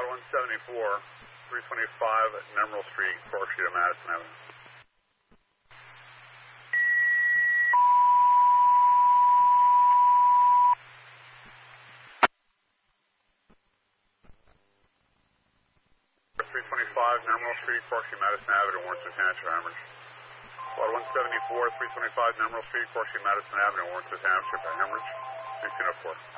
174, 325 at Emerald Street, Corkscrew to Madison Avenue. Emerald Street, Corkscrew, Madison Avenue, Warrenton Township, Amherst. Water 174, 325 Emerald Street, Corkscrew, Madison Avenue, Warrenton Township, Amherst, 1604.